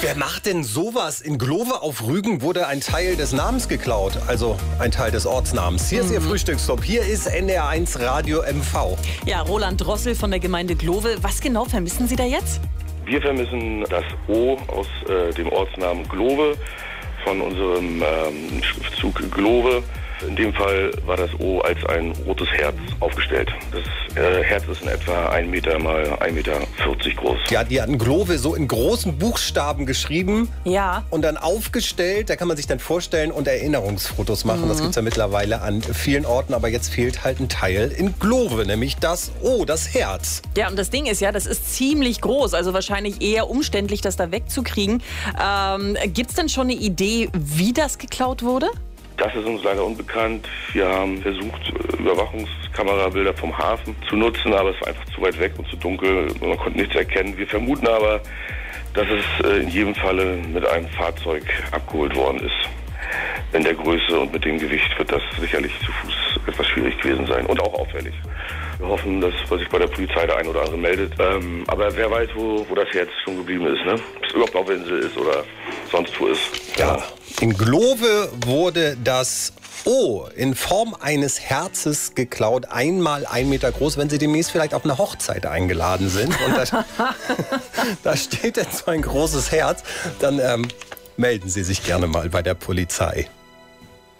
Wer macht denn sowas? In Glove auf Rügen wurde ein Teil des Namens geklaut, also ein Teil des Ortsnamens. Hier ist Ihr Frühstücksstop. Hier ist NDR1 Radio MV. Ja, Roland Drossel von der Gemeinde Glove. Was genau vermissen Sie da jetzt? Wir vermissen das O aus dem Ortsnamen Glove von unserem Schriftzug Glove. In dem Fall war das O als ein rotes Herz aufgestellt. Das Herz ist in etwa 1 Meter mal 1,40 Meter groß. Ja, die hatten Glove so in großen Buchstaben geschrieben. Ja. Und dann aufgestellt. Da kann man sich dann vorstellen und Erinnerungsfotos machen. Das gibt es ja mittlerweile an vielen Orten. Aber jetzt fehlt halt ein Teil in Glove, nämlich das O, das Herz. Ja, und das Ding ist ja, das ist ziemlich groß. Also wahrscheinlich eher umständlich, das da wegzukriegen. Gibt es denn schon eine Idee, wie das geklaut wurde? Das ist uns leider unbekannt. Wir haben versucht, Überwachungskamerabilder vom Hafen zu nutzen, aber es war einfach zu weit weg und zu dunkel. Man konnte nichts erkennen. Wir vermuten aber, dass es in jedem Falle mit einem Fahrzeug abgeholt worden ist. In der Größe und mit dem Gewicht wird das sicherlich zu Fuß etwas schwierig gewesen sein und auch auffällig. Wir hoffen, dass sich bei der Polizei der ein oder andere meldet. Aber wer weiß, wo das Herz schon geblieben ist, ne? Ob es überhaupt auf der Insel ist oder sonst wo ist. Ja. In Glove wurde das O in Form eines Herzes geklaut, 1 mal 1 Meter groß, wenn Sie demnächst vielleicht auf eine Hochzeit eingeladen sind. Und da steht jetzt so ein großes Herz, dann melden Sie sich gerne mal bei der Polizei.